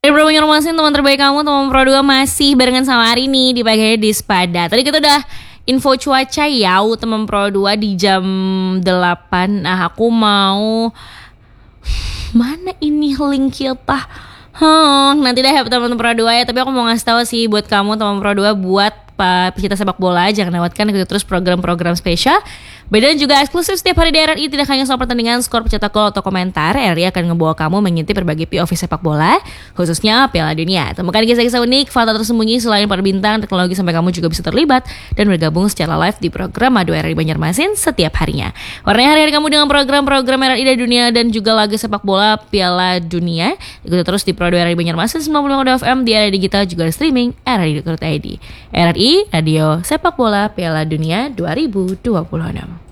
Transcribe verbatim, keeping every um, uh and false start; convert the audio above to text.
Dan Pro Banjarmasin, teman terbaik kamu, teman Pro dua masih barengan sama Arini di pagi hari di Spada. Tadi kita udah info cuaca ya, teman Pro dua di jam delapan. Nah, aku mau mana ini link kita? Hmm, nanti deh teman Pro dua ya. Tapi aku mau ngasih tahu sih buat kamu teman Pro dua, buat pecinta sepak bola, jangan lewatkan ikuti terus program-program spesial beda dan juga eksklusif setiap hari di R R I. Tidak hanya soal pertandingan, skor, pencetak gol atau komentar, R R I akan ngebawa kamu mengintip berbagai P O V sepak bola, khususnya Piala Dunia. Temukan kisah-kisah unik, fakta tersembunyi selain para bintang, teknologi, sampai kamu juga bisa terlibat dan bergabung secara live di program Madu R R I Banjarmasin setiap harinya. Warnai hari-hari kamu dengan program-program R R I dari dunia dan juga laga sepak bola Piala Dunia. Ikuti terus di Pro dua R R I Banjarmasin sembilan puluh lima F M, di area digital juga streaming R R I titik I D. R R I, Radio Sepak Bola Piala Dunia dua ribu dua puluh enam.